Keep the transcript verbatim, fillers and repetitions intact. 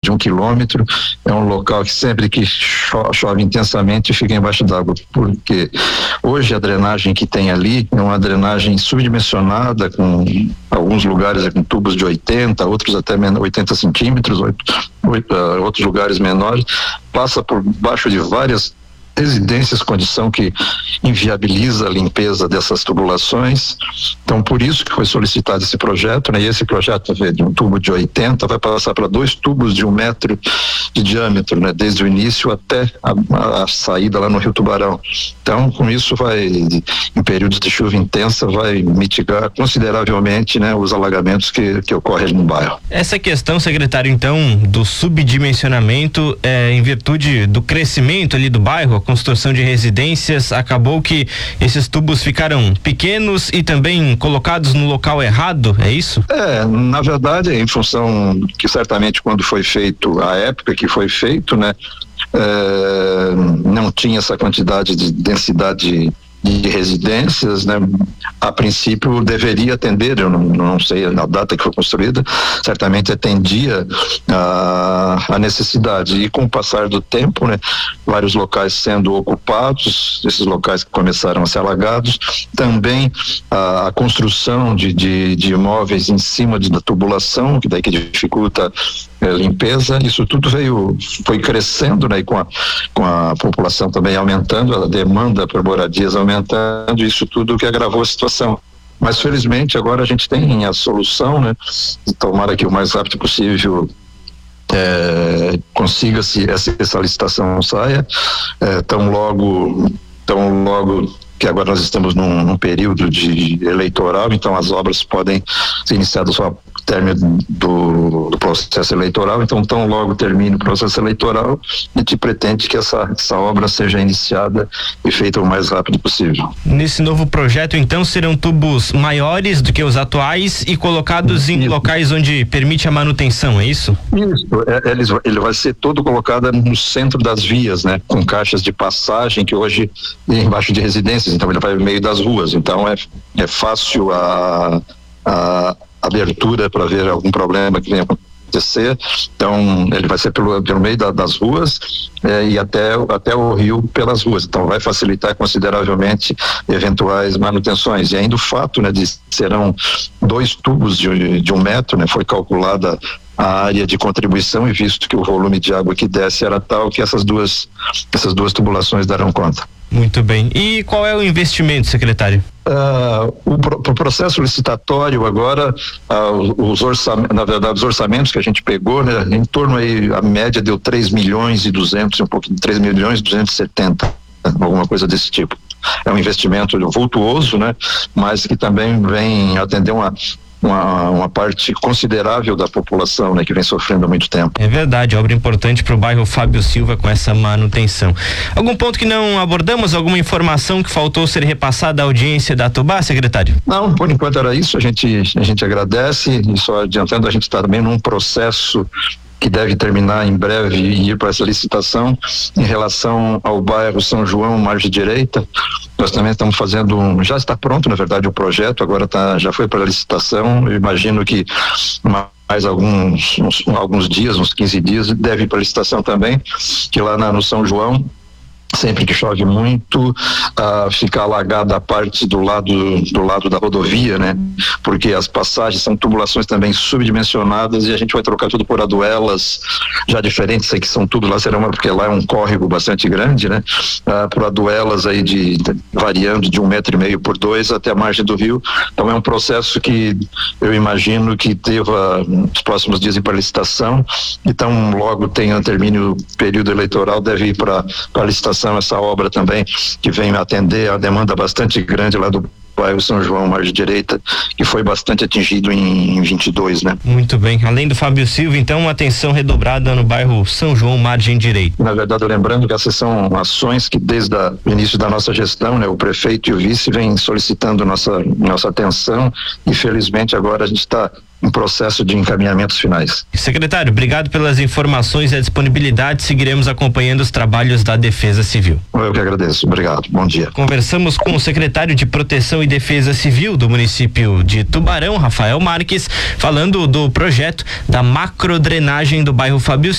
de um quilômetro. É um local que sempre que cho- chove intensamente fica embaixo d'água, porque hoje a drenagem que tem ali é uma drenagem subdimensionada, com alguns lugares com tubos de oitenta, outros até oitenta centímetros, oito, oito, uh, outros lugares menores, passa por baixo de várias residências, condição que inviabiliza a limpeza dessas tubulações. Então, por isso que foi solicitado esse projeto, né? E esse projeto de um tubo de oitenta vai passar para dois tubos de um metro de diâmetro, né? Desde o início até a, a, a saída lá no Rio Tubarão. Então, com isso vai, em períodos de chuva intensa, vai mitigar consideravelmente, né, os alagamentos que, que ocorrem no bairro. Essa questão, secretário, então, do subdimensionamento, é, em virtude do crescimento ali do bairro, a construção de residências, acabou que esses tubos ficaram pequenos e também colocados no local errado, é isso? É, na verdade, em função que certamente quando foi feito, a época que foi feito, né, é, não tinha essa quantidade de densidade de residências, né? A princípio deveria atender, eu não, não sei a data que foi construída, certamente atendia a, a necessidade, e com o passar do tempo, né, vários locais sendo ocupados, esses locais que começaram a ser alagados, também a, a construção de, de, de imóveis em cima de, da tubulação, que daí que dificulta a é, limpeza, isso tudo veio, foi crescendo, né, e com a, com a população também aumentando, a demanda por moradias aumentando, isso tudo que agravou a situação. Mas felizmente agora a gente tem a solução, né? Tomara que o mais rápido possível é, consiga-se essa, essa licitação saia, é, tão logo, tão logo que agora nós estamos num, num período de eleitoral, então as obras podem ser iniciadas só ao término do, do processo eleitoral, então tão logo termine o processo eleitoral, a gente pretende que essa, essa obra seja iniciada e feita o mais rápido possível. Nesse novo projeto, então, serão tubos maiores do que os atuais e colocados em isso. Locais onde permite a manutenção, é isso? Isso, é, ele, ele vai ser todo colocado no centro das vias, né, com caixas de passagem que hoje embaixo de residências, então ele vai no meio das ruas, então é, é fácil a, a abertura para ver algum problema que venha acontecer, então ele vai ser pelo, pelo meio da, das ruas é, e até, até o rio pelas ruas, então vai facilitar consideravelmente eventuais manutenções, e ainda o fato, né, de serão dois tubos de, de um metro, né, foi calculada a área de contribuição, e visto que o volume de água que desce era tal que essas duas, essas duas tubulações darão conta. Muito bem. E qual é o investimento, secretário? Uh, o, o processo licitatório agora, uh, os orçamentos, na verdade, os orçamentos que a gente pegou, né, em torno aí, a média deu três milhões e duzentos, um pouquinho, três milhões e duzentos e setenta, alguma coisa desse tipo. É um investimento vultuoso, né, mas que também vem atender uma Uma, uma parte considerável da população, né, que vem sofrendo há muito tempo. É verdade, obra importante para o bairro Fábio Silva com essa manutenção. Algum ponto que não abordamos, alguma informação que faltou ser repassada à audiência da Tubá, secretário? Não, por enquanto era isso, a gente, a gente agradece, e só adiantando, a gente está também num processo que deve terminar em breve e ir para essa licitação em relação ao bairro São João, margem direita. Nós também estamos fazendo um, já está pronto, na verdade, o projeto, agora tá, já foi para a licitação. Eu imagino que mais alguns, uns, alguns dias, uns quinze dias, deve ir para a licitação também, que lá na, no São João, sempre que chove muito, uh, fica alagada a parte do lado do lado da rodovia, né? Porque as passagens são tubulações também subdimensionadas e a gente vai trocar tudo por aduelas já diferentes, sei que são tudo lá, será uma, porque lá é um córrego bastante grande, né? Uh, por aduelas aí de, de variando de um metro e meio por dois até a margem do rio. Então é um processo que eu imagino que deva nos próximos dias ir para a licitação, então logo tenha termine o período eleitoral, deve ir para a licitação essa obra também, que vem atender a demanda bastante grande lá do bairro São João, margem direita, que foi bastante atingido em, em vinte e dois, né? Muito bem. Além do Fábio Silva, então, uma atenção redobrada no bairro São João, margem direita. Na verdade, lembrando que essas são ações que desde a, o início da nossa gestão, né, o prefeito e o vice vêm solicitando nossa, nossa atenção, e felizmente agora a gente está em processo de encaminhamentos finais. Secretário, obrigado pelas informações e a disponibilidade. Seguiremos acompanhando os trabalhos da Defesa Civil. Eu que agradeço. Obrigado. Bom dia. Conversamos com o secretário de Proteção e Defesa Civil do município de Tubarão, Rafael Marques, falando do projeto da macrodrenagem do bairro Fábio